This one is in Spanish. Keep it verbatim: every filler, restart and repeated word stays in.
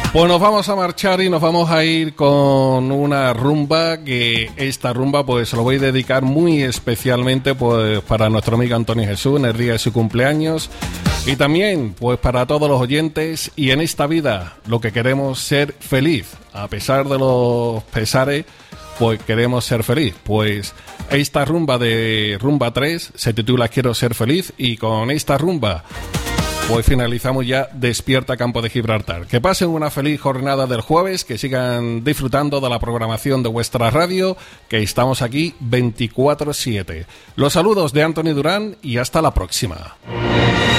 Pues nos vamos a marchar y nos vamos a ir con una rumba, que esta rumba pues se lo voy a dedicar muy especialmente pues para nuestro amigo Antonio Jesús en el día de su cumpleaños, y también pues para todos los oyentes. Y en esta vida lo que queremos es ser feliz, a pesar de los pesares, pues queremos ser feliz. Pues esta rumba de Rumba tres se titula Quiero ser feliz, y con esta rumba pues finalizamos ya Despierta Campo de Gibraltar. Que pasen una feliz jornada del jueves, que sigan disfrutando de la programación de vuestra radio, que estamos aquí veinticuatro siete. Los saludos de Anthony Durán y hasta la próxima.